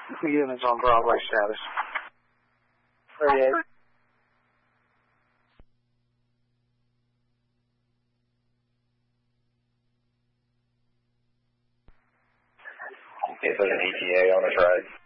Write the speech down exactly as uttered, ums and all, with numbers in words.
The unit's on Broadway status. thirty-eight. Okay, so there's an E T A on the ride.